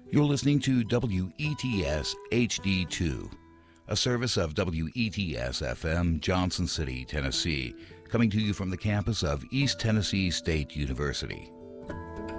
You're listening to WETS HD2, a service of WETS FM, Johnson City, Tennessee, coming to you from the campus of East Tennessee State University.